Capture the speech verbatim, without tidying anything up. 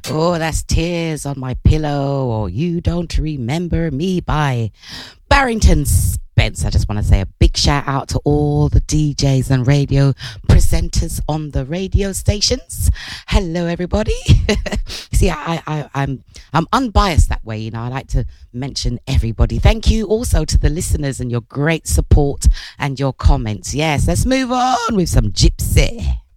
Oh, that's Tears on My Pillow or You Don't Remember Me by Barrington Spence. I just want to say a big shout out to all the D Js and radio presenters on the radio stations. Hello, everybody. See, I, I, I'm I'm unbiased that way. You know, I like to mention everybody. Thank you also to the listeners and your great support and your comments. Yes, let's move on with some Gypsy.